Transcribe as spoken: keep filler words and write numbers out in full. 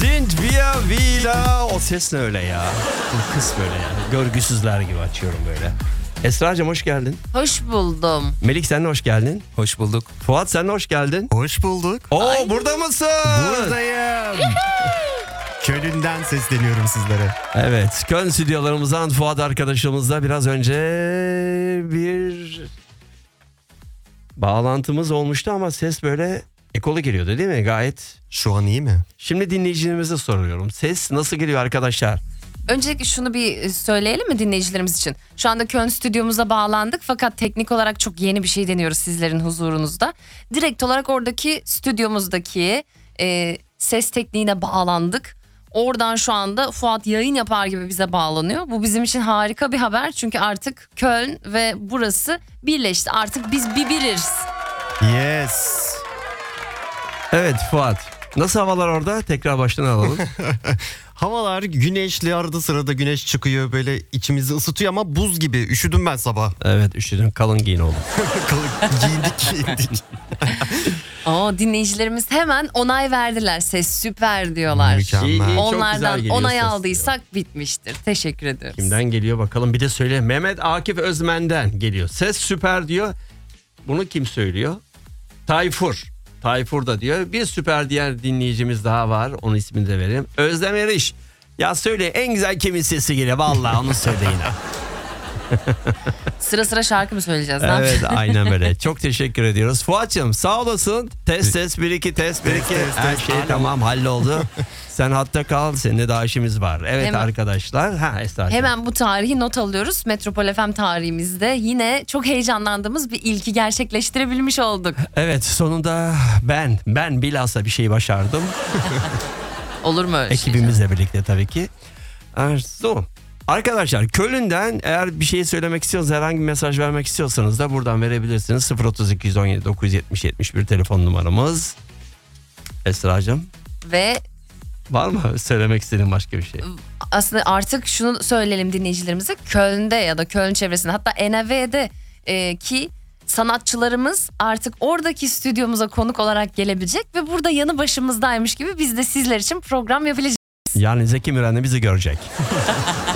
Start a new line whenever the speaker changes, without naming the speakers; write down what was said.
Sind wir wieder. O ses ne öyle ya? Bu kız böyle yani. Görgüsüzler gibi açıyorum böyle. Esra'cığım hoş geldin.
Hoş buldum.
Melik sen de hoş geldin.
Hoş bulduk.
Fuat sen de hoş geldin.
Hoş bulduk.
Oo Ay. Burada mısın?
Buradayım. Köln'den sesleniyorum sizlere.
Evet, Köln stüdyolarımızdan Fuat arkadaşımızla biraz önce bir bağlantımız olmuştu ama ses böyle ekolu geliyordu değil mi? Gayet.
Şu an iyi mi?
Şimdi dinleyicilerimize soruyorum. Ses nasıl geliyor arkadaşlar?
Öncelikle şunu bir söyleyelim mi dinleyicilerimiz için? Şu anda Köln stüdyomuza bağlandık fakat teknik olarak çok yeni bir şey deniyoruz sizlerin huzurunuzda. Direkt olarak oradaki stüdyomuzdaki e, ses tekniğine bağlandık. Oradan şu anda Fuat yayın yapar gibi bize bağlanıyor. Bu bizim için harika bir haber çünkü artık Köln ve burası birleşti. Artık biz bir biriz.
Yes.
Evet Fuat. Nasıl havalar orada? Tekrar baştan alalım.
Havalar güneşli, arada sırada güneş çıkıyor, böyle içimizi ısıtıyor ama buz gibi. Üşüdüm ben sabah.
Evet üşüdüm, kalın giyin oğlum.
Kalın giyindik giyindik.
Aa, dinleyicilerimiz hemen onay verdiler. Ses süper diyorlar.
Mükemmel.
İyi, iyi, çok güzel
Onlardan
geliyor
onay
ses
aldıysak bitmiştir. Teşekkür ediyoruz.
Kimden geliyor bakalım, bir de söyle. Mehmet Akif Özmen'den geliyor. Ses süper diyor. Bunu kim söylüyor? Tayfur. Tayfur da diyor. Bir süper diğer dinleyicimiz daha var. Onun ismini de vereyim. Özlem Eriş. Ya söyle, en güzel kimin sesi geliyor? Vallahi onu söyleyin.
Sıra sıra şarkı mı söyleyeceğiz? Ne
Evet
yapacağız?
aynen böyle. Çok teşekkür ediyoruz. Fuat'cığım sağ olasın. Test test bir iki test bir iki.
test,
Her
test.
şey
Alo.
tamam halloldu. Sen hatta kal. Senin de daha işimiz var. Evet
Hemen-
arkadaşlar. Ha Esra'cığım.
Hemen bu tarihi not alıyoruz. Metropol F M tarihimizde yine çok heyecanlandığımız bir ilki gerçekleştirebilmiş olduk.
Evet sonunda ben ben bilhassa bir şey başardım.
Olur mu öyle şey?
Ekibimizle birlikte tabii ki. Arzu. Arkadaşlar Köln'den eğer bir şey söylemek istiyorsanız, herhangi bir mesaj vermek istiyorsanız da buradan verebilirsiniz. sıfır otuz iki yüz on yedi dokuz yüz yetmiş yetmiş bir telefon numaramız. Esra'cığım
Ve
var mı söylemek istediğin başka bir şey?
aslında artık şunu söyleyelim dinleyicilerimize. Köln'de ya da Köln çevresinde, hatta N A V'de e, ki sanatçılarımız artık oradaki stüdyomuza konuk olarak gelebilecek ve burada yanı başımızdaymış gibi biz de sizler için program yapabileceğiz.
Yani Zeki Müren de bizi görecek.